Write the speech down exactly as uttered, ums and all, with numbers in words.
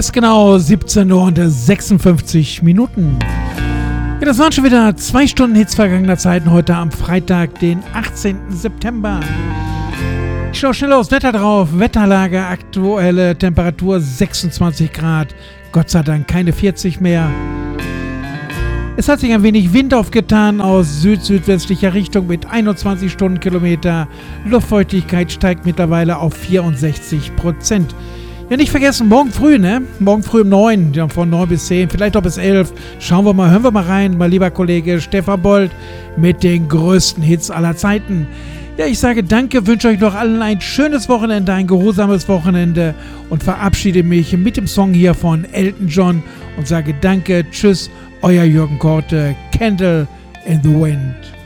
Ist genau siebzehn Uhr und sechsundfünfzig Minuten. Ja, das waren schon wieder zwei Stunden Hits vergangener Zeiten heute am Freitag, den achtzehnten September. Ich schaue schnell aufs Wetter drauf. Wetterlage, aktuelle Temperatur sechsundzwanzig Grad. Gott sei Dank keine vierzig mehr. Es hat sich ein wenig Wind aufgetan aus süd-südwestlicher Richtung mit einundzwanzig Stundenkilometer. Luftfeuchtigkeit steigt mittlerweile auf vierundsechzig Prozent. Ja, nicht vergessen, morgen früh, ne? Morgen früh um neun, ja, von neun bis zehn, vielleicht auch bis elf. Schauen wir mal, hören wir mal rein, mein lieber Kollege Stefan Bold mit den größten Hits aller Zeiten. Ja, ich sage danke, wünsche euch noch allen ein schönes Wochenende, ein geruhsames Wochenende und verabschiede mich mit dem Song hier von Elton John und sage danke, tschüss, euer Jürgen Korte, Candle in the Wind.